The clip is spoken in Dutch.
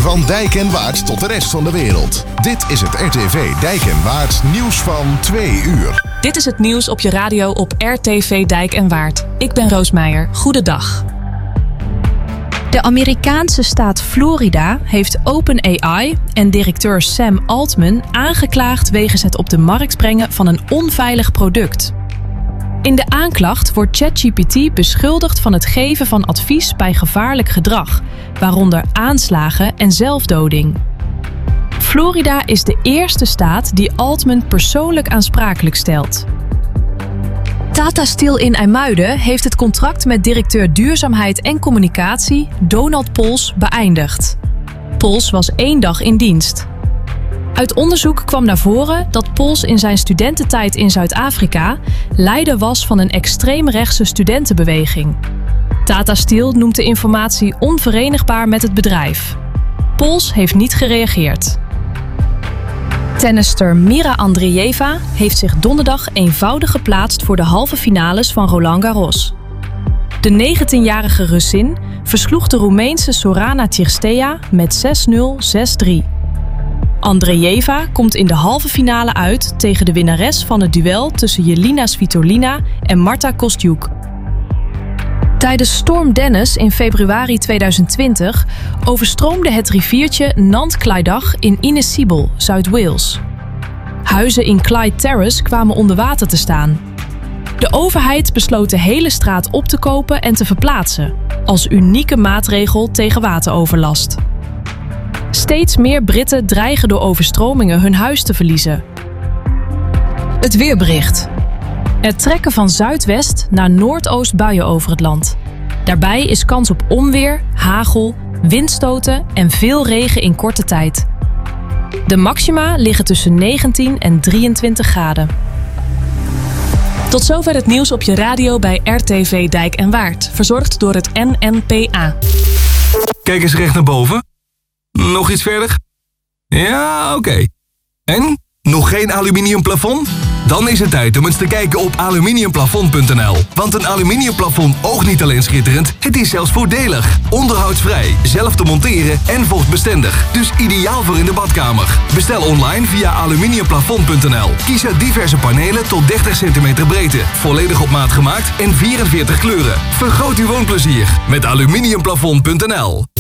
Van Dijk en Waard tot de rest van de wereld. Dit is het RTV Dijk en Waard nieuws van 2 uur. Dit is het nieuws op je radio op RTV Dijk en Waard. Ik ben Roos Meijer. Goedendag. De Amerikaanse staat Florida heeft OpenAI en directeur Sam Altman aangeklaagd wegens het op de markt brengen van een onveilig product. In de aanklacht wordt ChatGPT beschuldigd van het geven van advies bij gevaarlijk gedrag, waaronder aanslagen en zelfdoding. Florida is de eerste staat die Altman persoonlijk aansprakelijk stelt. Tata Steel in IJmuiden heeft het contract met directeur duurzaamheid en communicatie Donald Pols beëindigd. Pols was 1 dag in dienst. Uit onderzoek kwam naar voren dat Pols in zijn studententijd in Zuid-Afrika leider was van een extreemrechtse studentenbeweging. Tata Steel noemt de informatie onverenigbaar met het bedrijf. Pols heeft niet gereageerd. Tennister Mira Andreeva heeft zich donderdag eenvoudig geplaatst voor de halve finales van Roland Garros. De 19-jarige Russin versloeg de Roemeense Sorana Cirstea met 6-0, 6-3. Andreeva komt in de halve finale uit tegen de winnares van het duel tussen Jelena Svitolina en Marta Kostyuk. Tijdens storm Dennis in februari 2020 overstroomde het riviertje Nant Clydach in Innisfibel, Zuid-Wales. Huizen in Clyde Terrace kwamen onder water te staan. De overheid besloot de hele straat op te kopen en te verplaatsen, als unieke maatregel tegen wateroverlast. Steeds meer Britten dreigen door overstromingen hun huis te verliezen. Het weerbericht. Er trekken van zuidwest naar noordoost buien over het land. Daarbij is kans op onweer, hagel, windstoten en veel regen in korte tijd. De maxima liggen tussen 19 en 23 graden. Tot zover het nieuws op je radio bij RTV Dijk en Waard. Verzorgd door het NNPA. Kijk eens recht naar boven. Nog iets verder? Ja, oké. En? Nog geen aluminium plafond? Dan is het tijd om eens te kijken op aluminiumplafond.nl. Want een aluminiumplafond oogt niet alleen schitterend, het is zelfs voordelig. Onderhoudsvrij, zelf te monteren en vochtbestendig. Dus ideaal voor in de badkamer. Bestel online via aluminiumplafond.nl. Kies uit diverse panelen tot 30 cm breedte. Volledig op maat gemaakt en 44 kleuren. Vergroot uw woonplezier met aluminiumplafond.nl.